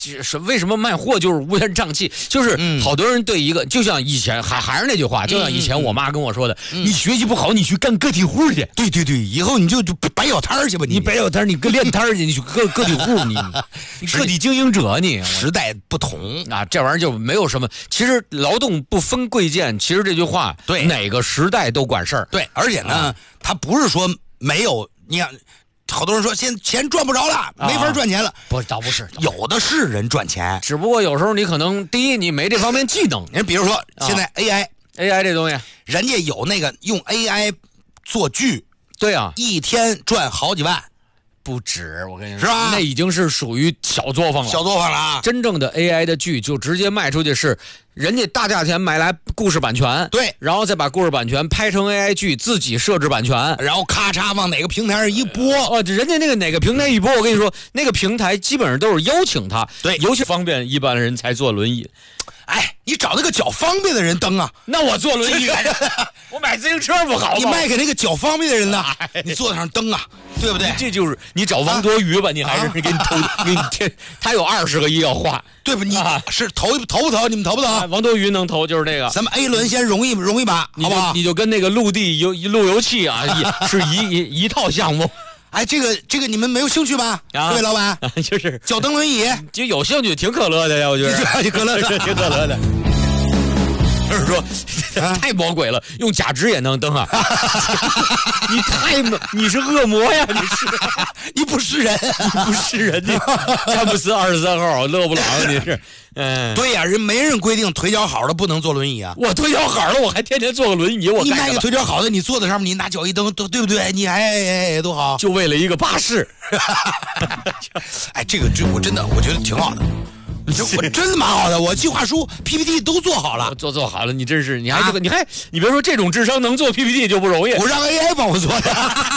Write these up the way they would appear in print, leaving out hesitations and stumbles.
为什么卖货就是乌烟瘴气？就是好多人对一个，就像以前还是那句话，就像以前我妈跟我说的，你学习不好，你去干个体户去。 对，以后你就摆小摊去吧， 你摆小摊，你练摊去，你去个体户，你个体经营者，你时代不同啊，这玩意儿就没有什么。其实劳动不分贵贱，其实这句话对哪个时代都管事儿。 对，而且呢，他不是说没有你看。好多人说现在钱赚不着了，没法赚钱了。 倒不是， 有的是人赚钱， 只不过有时候你可能第一你没这方面技能。 人比如说现在 AI 这东西， 人家有那个用 AI 做剧， 对啊， 一天赚好几万。 不止，我跟你说， 是吧？ 那已经是属于小作坊了啊！真正的 AI 的剧就直接卖出去是人家大价钱买来故事版权， 对， 然后再把故事版权拍成 AI 剧，自己设置版权， 然后咔嚓往哪个平台上一播， 人家那个哪个平台一播，我跟你说，那个平台基本上都是邀请他， 对， 尤其方便一般人才坐轮椅。 哎，你找那个脚方便的人蹬啊！ 那我坐轮椅，我买自行车不好吗？ 你卖给那个脚方便的人呢？你坐上蹬啊，对不对？ 这就是你找王多鱼吧，你还是给你投，给你贴，他有20个亿要花， 对吧？你是投不投？你们投不投？ 王多鱼能投就是这个。 咱们 A 轮先容一把，好不好？ 你就跟那个路由器啊，是一套项目。 哎，这个你们没有兴趣吧？各位老板， 就是脚蹬轮椅， 就有兴趣，挺可乐的呀，我觉得挺可乐的。 就是说，太魔鬼了，用假肢也能蹬啊！你是恶魔呀！ 你不是人， 你詹姆斯23号勒布朗，你是。 对呀，没人规定腿脚好的不能坐轮椅啊。 我腿脚好了，我还天天坐个轮椅， 你卖个腿脚好的，你坐在上面，你拿脚一蹬，对不对？你还多好， 就为了一个巴士。 哎，这个我真的我觉得挺好的。我真的蛮好的，我计划书 PPT 都做好了， 做好了，你真是，你还这个，你别说这种智商能做 PPT 就不容易， 我让 AI 帮我做的。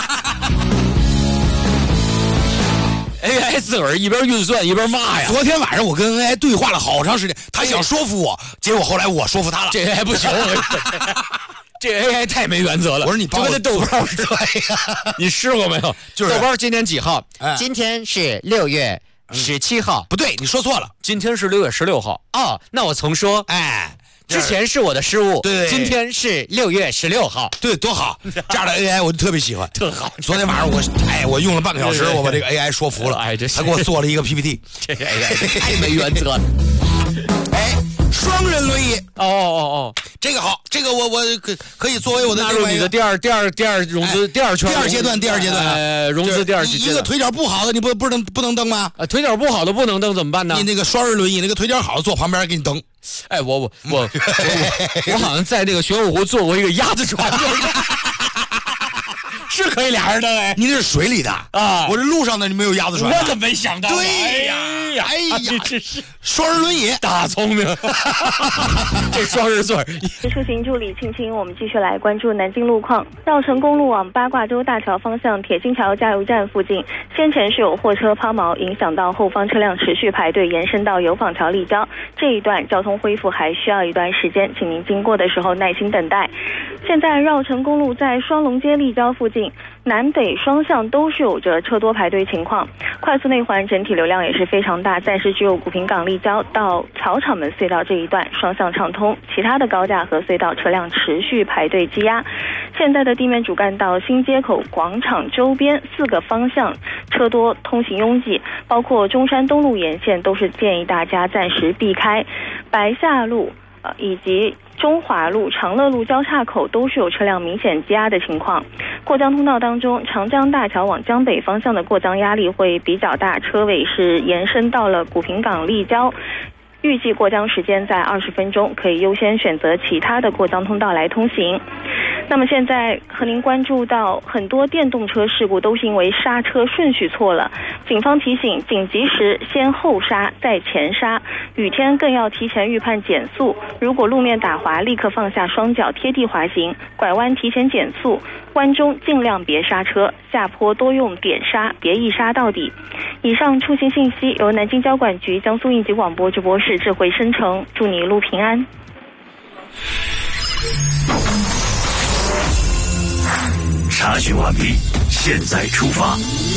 AI 自个儿一边运算一边骂呀。 昨天晚上我跟 AI 对话了好长时间，他想说服我，结果后来我说服他了。 这 AI 不行，这 AI 太没原则了。 我说你帮我跟豆包似的，你试过没有？ 就是豆包今天几号？今天是6月17号。 不对，你说错了， 今天是6月16号。哦，那我重说。 哎。 之前是我的失误， 对， 今天是6月16号， 对，多好！这样的 AI 我就特别喜欢， 特好。 昨天晚上我用了半个小时，我把这个 AI 说服了，他给我做了一个 PPT， 这 AI 太没原则了。 哎，双人轮椅， 这个好， 这个我可以作为我的纳入你的第二融资第二圈第二阶段， 融资第二阶段。 一个腿脚不好的你不能蹬吗？ 腿脚不好的不能蹬怎么办呢？ 你那个双人轮椅，那个腿脚好的坐旁边给你蹬。 哎，我好像在那个玄武湖坐过一个鸭子船，是可以俩人蹬哎。 你那是水里的啊，我这路上的你没有鸭子船。 我怎么没想到？ 对呀，哎呀， 这是双人轮椅， 大聪明。这双人座。 出行助理青青，我们继续来关注南京路况。绕城公路往八卦洲大桥方向铁心桥加油站附近，先前是有货车抛锚，影响到后方车辆持续排队，延伸到油坊桥立交这一段，交通恢复还需要一段时间，请您经过的时候耐心等待。现在绕城公路在双龙街立交附近，南北双向都是有着车多排队情况，快速内环整体流量也是非常大，暂时只有古平港立交到草场门隧道这一段双向畅通，其他的高架和隧道车辆持续排队积压。现在的地面主干道新街口广场周边4个方向车多，通行拥挤，包括中山东路沿线都是建议大家暂时避开，白下路以及中华路、长乐路交叉口都是有车辆明显积压的情况。过江通道当中，长江大桥往江北方向的过江压力会比较大，车尾是延伸到了古平港立交，预计过江时间在20分钟，可以优先选择其他的过江通道来通行。那么现在和您关注到很多电动车事故都是因为刹车顺序错了，警方提醒紧急时先后刹再前刹，雨天更要提前预判减速，如果路面打滑立刻放下双脚贴地滑行，拐弯提前减速，弯中尽量别刹车，下坡多用点刹，别一刹到底。以上出行信息由南京交管局江苏应急广播直播室智慧生成，祝你一路平安。 查询完毕，现在出发。